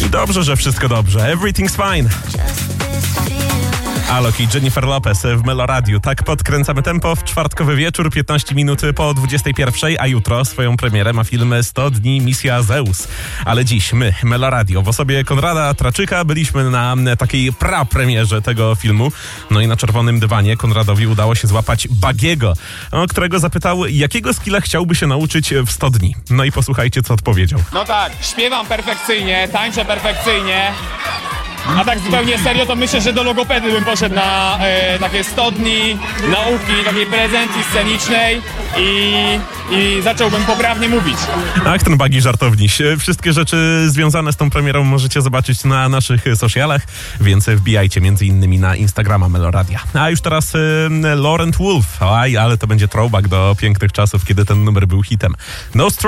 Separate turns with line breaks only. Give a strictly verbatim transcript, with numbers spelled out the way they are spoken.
I dobrze, że wszystko dobrze. Everything's fine. Alok i Jennifer Lopez w Meloradiu. Tak podkręcamy tempo w czwartkowy wieczór, piętnaście minut po dwudziestej pierwszej, a jutro swoją premierę ma film sto dni Misja Zeus. Ale dziś my, Meloradio, w osobie Konrada Traczyka byliśmy na takiej prapremierze tego filmu. No i na czerwonym dywanie Konradowi udało się złapać Bagiego, którego zapytał, jakiego skilla chciałby się nauczyć w sto dni. No i posłuchajcie, co odpowiedział.
No tak, śpiewam perfekcyjnie, tańczę perfekcyjnie. A tak zupełnie serio, to myślę, że do logopedy bym poszedł na e, takie sto dni nauki, takiej prezencji scenicznej i, i zacząłbym poprawnie mówić.
Ach, ten Bagi żartowniś. Wszystkie rzeczy związane z tą premierą możecie zobaczyć na naszych socialach, więc wbijajcie między innymi na Instagrama Meloradia. A już teraz y, Laurent Wolf. Oj, ale to będzie throwback do pięknych czasów, kiedy ten numer był hitem. No